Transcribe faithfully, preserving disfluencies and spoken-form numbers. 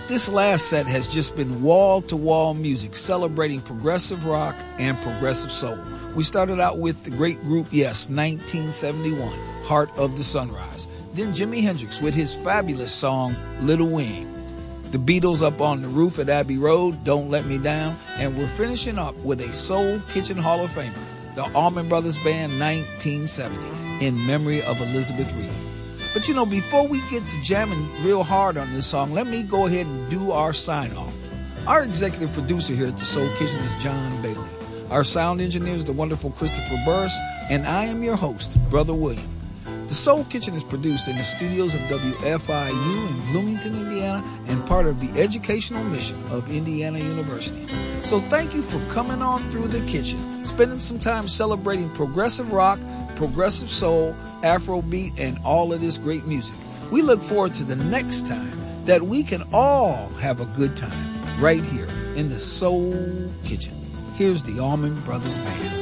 This last set has just been wall-to-wall music celebrating progressive rock and progressive soul. We started out with the great group Yes, nineteen seventy-one, Heart of the Sunrise. Then Jimi Hendrix with his fabulous song, Little Wing. The Beatles Up on the Roof at Abbey Road, Don't Let Me Down. And we're finishing up with a Soul Kitchen Hall of Famer, the Allman Brothers Band, nineteen seventy, in memory of Elizabeth Reed. But you know, before we get to jamming real hard on this song, let me go ahead and do our sign-off. Our executive producer here at the Soul Kitchen is John Bailey. Our sound engineer is the wonderful Christopher Burris, and I am your host, Brother William. The Soul Kitchen is produced in the studios of W F I U in Bloomington, Indiana, and part of the educational mission of Indiana University. So thank you for coming on through the kitchen, spending some time celebrating progressive rock, progressive soul, Afrobeat, and all of this great music. We look forward to the next time that we can all have a good time right here in the Soul Kitchen. Here's the Allman Brothers Band.